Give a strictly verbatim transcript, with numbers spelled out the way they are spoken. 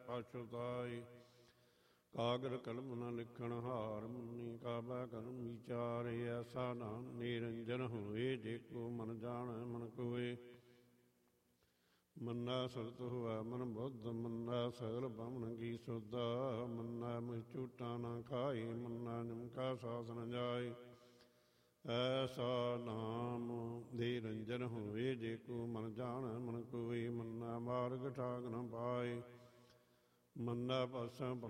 ਪਛੁਤਾਈ। ਕਾਗਰ ਕਲਮ ਨ ਲਿਖਣ ਹਾਰ ਮੁਨੀ ਕਾਬਾ ਕਰਮ ਵਿਚਾਰ। ਐਸਾ ਨਾਮ ਨਿਰੰਜਨ ਹੋਏ ਦੇਖੋ ਮਨ ਜਾਣੈ ਮਨ ਕੋਏ। ਮੰਨਾ ਸੁਰਤ ਹੋਆ ਮਨ ਬੁੱਧ ਮੰਨਾ ਸਗਲ ਬਮਨ ਕੀ ਸੁਧ। ਮੰਨਾ ਮੁਝ ਝੂਟਾ ਨਾ ਖਾਏ ਮੰਨਾ ਨਿਮਕਾ ਸਾਸ ਨ ਜਾਏ। ਐਸਾ ਨਾਮ ਨਿਰੰਜਨ ਹੋਏ ਦੇਖੋ ਮਨ ਜਾਣੈ ਮਨ ਕੋਏ। ਮੰਨਾ ਮਾਰਗ ਠਾਕ ਨ ਪਾਏ ਮੰਨਾ ਪਾਸਾ